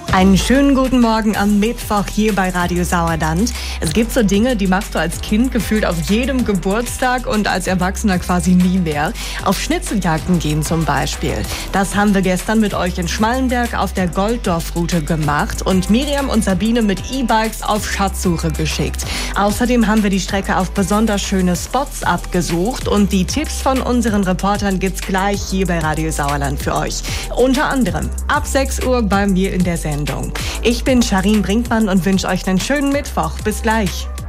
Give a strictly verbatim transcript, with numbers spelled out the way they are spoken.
Einen schönen guten Morgen am Mittwoch hier bei Radio Sauerland. Es gibt so Dinge, die machst du als Kind gefühlt auf jedem Geburtstag und als Erwachsener quasi nie mehr. Auf Schnitzeljagden gehen zum Beispiel. Das haben wir gestern mit euch in Schmallenberg auf der Golddorf-Route gemacht und Miriam und Sabine mit E-Bikes auf Schatzsuche geschickt. Außerdem haben wir die Strecke auf besonders schöne Spots abgesucht und die Tipps von unseren Reportern gibt's gleich hier bei Radio Sauerland für euch. Unter anderem ab sechs Uhr bei mir in der Sendung. Ich bin Charin Brinkmann und wünsche euch einen schönen Mittwoch. Bis gleich.